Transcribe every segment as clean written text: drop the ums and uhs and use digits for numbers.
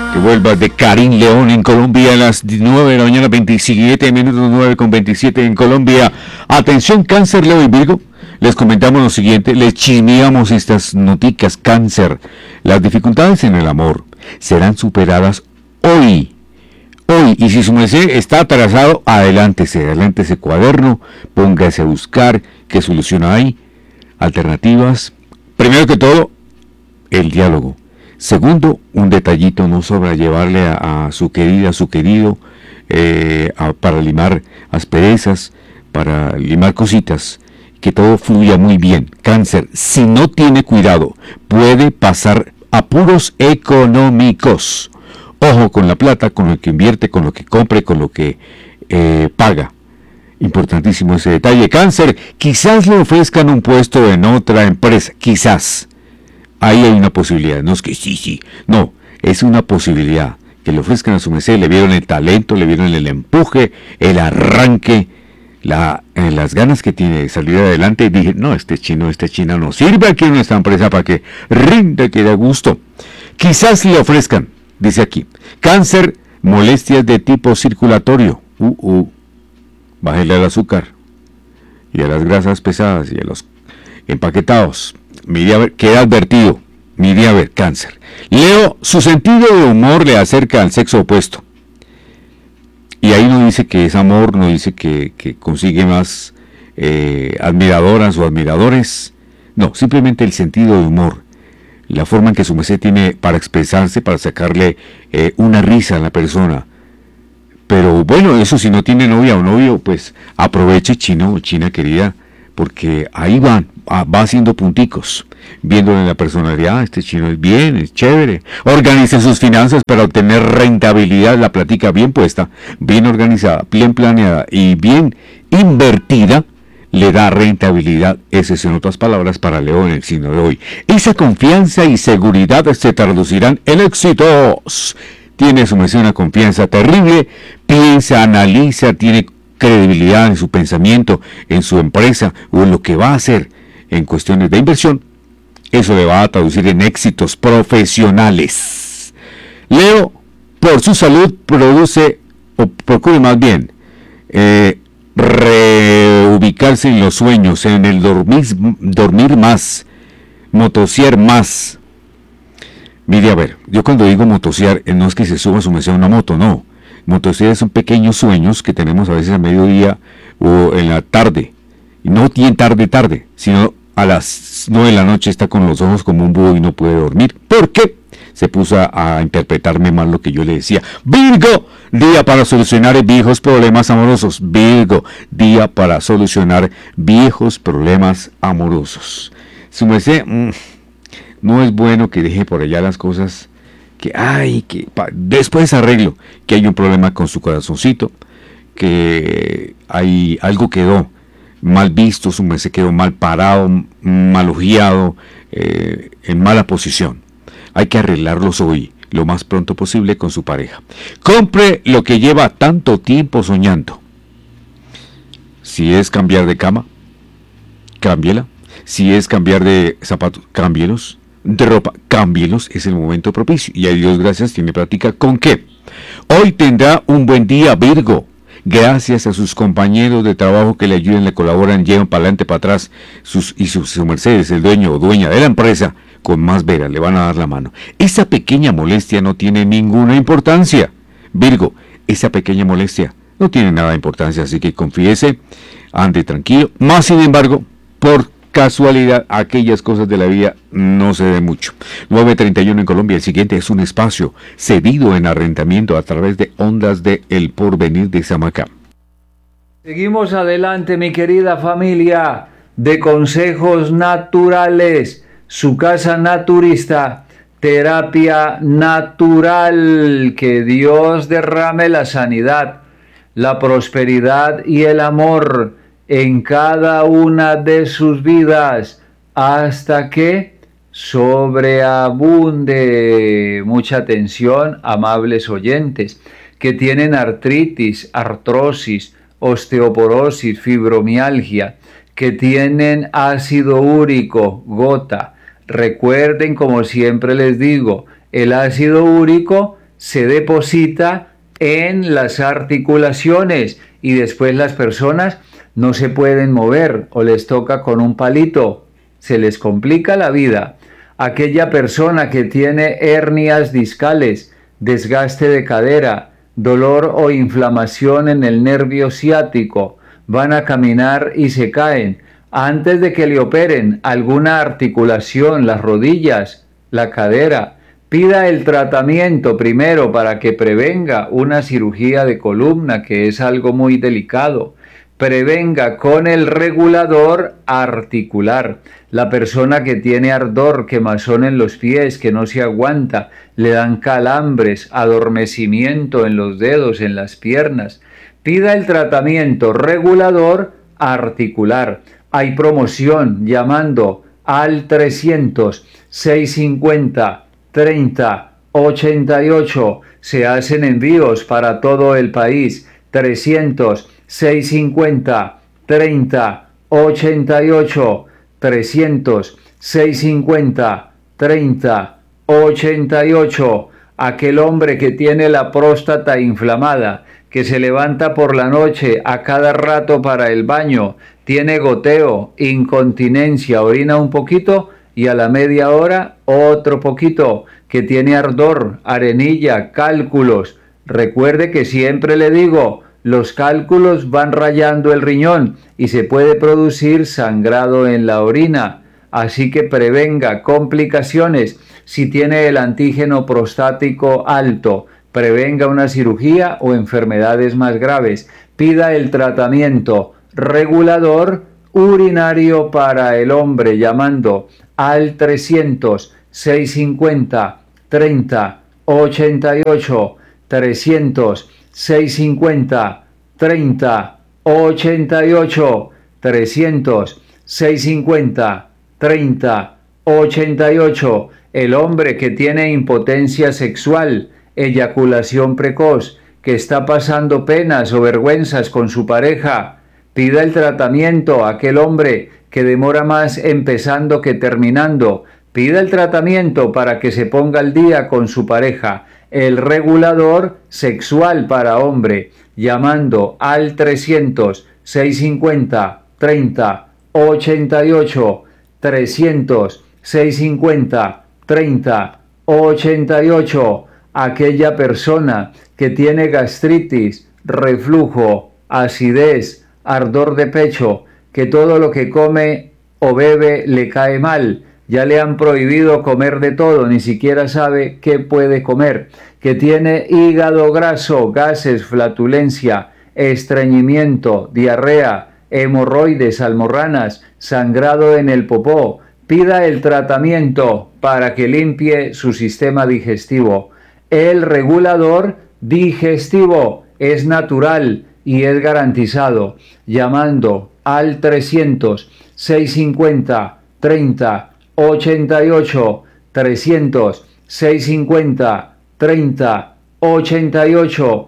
Que vuelva de Karim León en Colombia a las 9 de la mañana, 27 minutos, 9:27 en Colombia. Atención, Cáncer, Leo y Virgo. Les comentamos lo siguiente, les chismeamos estas noticas. Cáncer, las dificultades en el amor serán superadas hoy. Hoy, y si su merced está atrasado, adelante ese cuaderno, póngase a buscar qué solución hay, alternativas. Primero que todo, el diálogo. Segundo, un detallito, no sobra llevarle a su querida, a su querido, para limar asperezas, para limar cositas, que todo fluya muy bien. Cáncer, si no tiene cuidado, puede pasar apuros económicos. Ojo con la plata, con lo que invierte, con lo que compre, con lo que paga. Importantísimo ese detalle. Cáncer, quizás le ofrezcan un puesto en otra empresa, quizás. Ahí hay una posibilidad, no es que sí, no, es una posibilidad. Que le ofrezcan a su merced, le vieron el talento, le vieron el empuje, el arranque, las ganas que tiene de salir adelante. Y dije, no, esta china no sirve aquí en nuestra empresa para que rinda, que dé gusto. Quizás le ofrezcan. Dice aquí, Cáncer, molestias de tipo circulatorio. Bájele al azúcar y a las grasas pesadas y a los empaquetados. Mire a ver, queda advertido. Mire a ver, Cáncer. Leo, su sentido de humor le acerca al sexo opuesto. Y ahí no dice que es amor, no dice que consigue más admiradoras o admiradores. No, simplemente el sentido de humor. La forma en que su merced tiene para expresarse, para sacarle una risa a la persona. Pero bueno, eso si no tiene novia o novio, pues aproveche, chino o china querida, porque ahí va haciendo punticos, viéndole la personalidad. Este chino es bien, es chévere. Organice sus finanzas para obtener rentabilidad, la plática bien puesta, bien organizada, bien planeada y bien invertida. Le da rentabilidad. Ese es, en otras palabras, para Leo en el signo de hoy. Esa confianza y seguridad se traducirán en éxitos. Tiene su merced una confianza terrible. Piensa, analiza, tiene credibilidad en su pensamiento, en su empresa o en lo que va a hacer en cuestiones de inversión. Eso le va a traducir en éxitos profesionales. Leo, por su salud, procure más bien reubicarse en los sueños, en el dormir más, motosear más. Mire, a ver, yo cuando digo motosear, no es que se suba su merced a una moto, no. Motosear son pequeños sueños que tenemos a veces a mediodía o en la tarde. Y no bien tarde, sino a las 9 de la noche está con los ojos como un búho y no puede dormir. ¿Por qué? Se puso a interpretarme mal lo que yo le decía. Virgo, día para solucionar viejos problemas amorosos. Virgo, día para solucionar viejos problemas amorosos. Su merced, no es bueno que deje por allá las cosas después arreglo, que hay un problema con su corazoncito, que hay algo quedó mal visto, su merced quedó mal parado, mal ojeado, en mala posición. Hay que arreglarlos hoy, lo más pronto posible con su pareja. Compre lo que lleva tanto tiempo soñando. Si es cambiar de cama, cámbiela. Si es cambiar de zapatos, cámbielos. De ropa, cámbielos. Es el momento propicio. Y a Dios gracias, tiene práctica con qué. Hoy tendrá un buen día, Virgo. Gracias a sus compañeros de trabajo que le ayuden, le colaboran, llevan para adelante, para atrás. Su merced, el dueño o dueña de la empresa, con más veras le van a dar la mano. Esa pequeña molestia no tiene ninguna importancia. Virgo, esa pequeña molestia no tiene nada de importancia, así que confíese, ande tranquilo. Más sin embargo, por casualidad, aquellas cosas de la vida no se ven mucho. 9:31 en Colombia. El siguiente es un espacio cedido en arrendamiento a través de Ondas de El Porvenir de Samacá. Seguimos adelante, mi querida familia de consejos naturales. Su casa naturista, terapia natural. Que Dios derrame la sanidad, la prosperidad y el amor en cada una de sus vidas hasta que sobreabunde. Mucha atención, amables oyentes, que tienen artritis, artrosis, osteoporosis, fibromialgia, que tienen ácido úrico, gota. Recuerden, como siempre les digo, el ácido úrico se deposita en las articulaciones y después las personas no se pueden mover o les toca con un palito, se les complica la vida. Aquella persona que tiene hernias discales, desgaste de cadera, dolor o inflamación en el nervio ciático, van a caminar y se caen. Antes de que le operen alguna articulación, las rodillas, la cadera, pida el tratamiento primero para que prevenga una cirugía de columna, que es algo muy delicado. Prevenga con el regulador articular. La persona que tiene ardor, quemazón en los pies, que no se aguanta, le dan calambres, adormecimiento en los dedos, en las piernas. Pida el tratamiento regulador articular. Hay promoción llamando al 300-650-30-88. Se hacen envíos para todo el país. 300-650-30-88. 300-650-30-88. Aquel hombre que tiene la próstata inflamada, que se levanta por la noche a cada rato para el baño, tiene goteo, incontinencia, orina un poquito y a la media hora otro poquito, que tiene ardor, arenilla, cálculos. Recuerde que siempre le digo, los cálculos van rayando el riñón y se puede producir sangrado en la orina. Así que prevenga complicaciones. Si tiene el antígeno prostático alto, prevenga una cirugía o enfermedades más graves. Pida el tratamiento regulador urinario para el hombre llamando al 300-650-30-88. 300-650-30-88. 300-650-30-88. El hombre que tiene impotencia sexual, eyaculación precoz, que está pasando penas o vergüenzas con su pareja, pida el tratamiento. Aquel hombre que demora más empezando que terminando, pida el tratamiento para que se ponga al día con su pareja. El regulador sexual para hombre, llamando al 300-650-30-88. 300-650-30-88. Aquella persona que tiene gastritis, reflujo, acidez, ardor de pecho, que todo lo que come o bebe le cae mal, ya le han prohibido comer de todo, ni siquiera sabe qué puede comer, que tiene hígado graso, gases, flatulencia, estreñimiento, diarrea, hemorroides, almorranas, sangrado en el popó, pida el tratamiento para que limpie su sistema digestivo. El regulador digestivo es natural y es garantizado, llamando al 300-650-30-88. 300-650-30-88.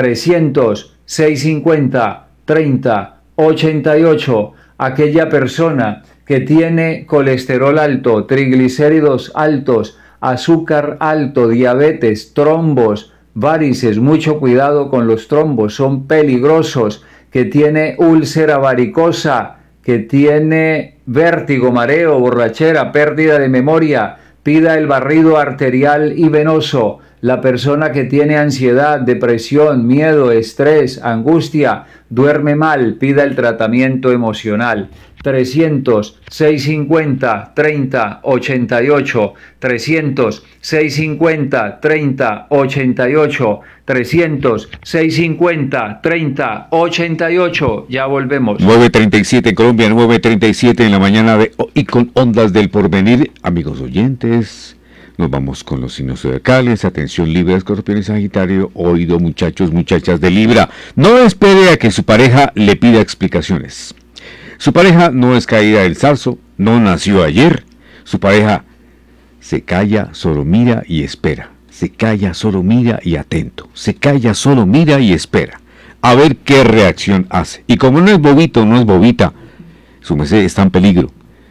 300-650-30-88. Aquella persona que tiene colesterol alto, triglicéridos altos, azúcar alto, diabetes, trombos, varices, mucho cuidado con los trombos, son peligrosos, que tiene úlcera varicosa, que tiene vértigo, mareo, borrachera, pérdida de memoria, pida el barrido arterial y venoso. La persona que tiene ansiedad, depresión, miedo, estrés, angustia, duerme mal, pida el tratamiento emocional. 300-650-30-88. 300-650-30-88. 300-650-30-88. Ya volvemos. 9:37 en Colombia, 9:37 en la mañana y con Ondas del Porvenir. Amigos oyentes, nos vamos con los signos zodiacales. Atención, Libra, Escorpión y Sagitario. Oído, muchachos, muchachas de Libra. No espere a que su pareja le pida explicaciones. Su pareja no es caída del zarzo, no nació ayer. Su pareja se calla, solo mira y espera. Se calla, solo mira y atento. Se calla, solo mira y espera. A ver qué reacción hace. Y como no es bobito, no es bobita, su merced está en peligro.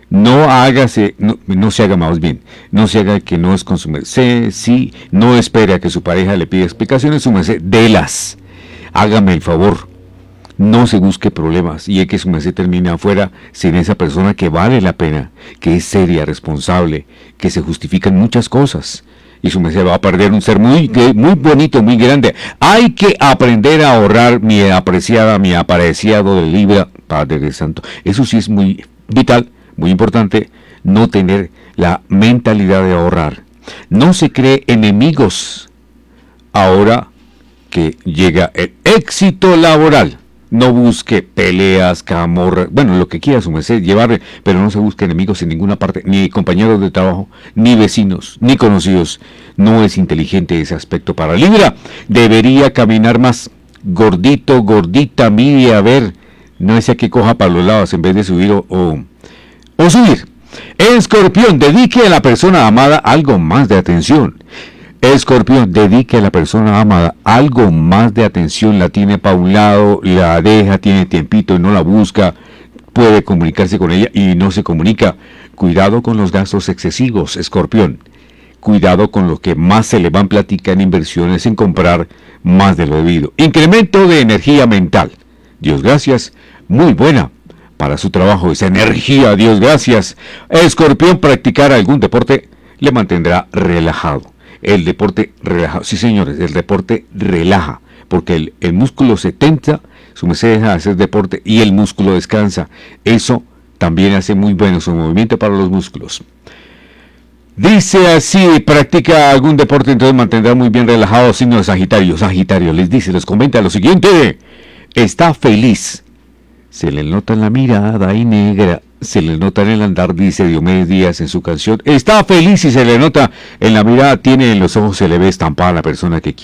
no se haga más bien, no se haga que no es con su merced, sí, no espere a que su pareja le pida explicaciones, su merced, délas, hágame el favor, no se busque problemas y es que su merced termine afuera sin esa persona que vale la pena, que es seria, responsable, que se justifican muchas cosas. Y su merced va a perder un ser muy bonito, muy grande. Hay que aprender a ahorrar, mi apreciada, mi apreciado de Libra, Padre Santo. Eso sí es muy vital, muy importante, no tener la mentalidad de ahorrar. No se cree enemigos ahora que llega el éxito laboral. No busque peleas, camorras, bueno, lo que quiera su merced, llevarle, pero no se busque enemigos en ninguna parte, ni compañeros de trabajo, ni vecinos, ni conocidos. No es inteligente ese aspecto para Libra. Debería caminar más gordito, gordita, mire a ver, no es que coja para los lados en vez de subir o subir. Escorpión, dedique a la persona amada algo más de atención. Escorpión, dedique a la persona amada algo más de atención. La tiene para un lado, la deja, tiene tiempito y no la busca. Puede comunicarse con ella y no se comunica. Cuidado con los gastos excesivos, Escorpión. Cuidado con lo que más se le van a platicar en inversiones, en comprar más de lo debido. Incremento de energía mental. Dios gracias, muy buena para su trabajo. Esa energía, Dios gracias. Escorpión, practicar algún deporte le mantendrá relajado. El deporte relaja, sí señores, el deporte relaja, porque el músculo se tensa, su merced deja de hacer deporte y el músculo descansa. Eso también hace muy bueno su movimiento para los músculos. Dice así, practica algún deporte, entonces mantendrá muy bien relajado. Signo de Sagitario. Sagitario les comenta lo siguiente: está feliz. Se le nota en la mirada y negra, se le nota en el andar, dice Diomedes Díaz en su canción. Está feliz y se le nota en la mirada, tiene en los ojos, se le ve estampada la persona que quiere.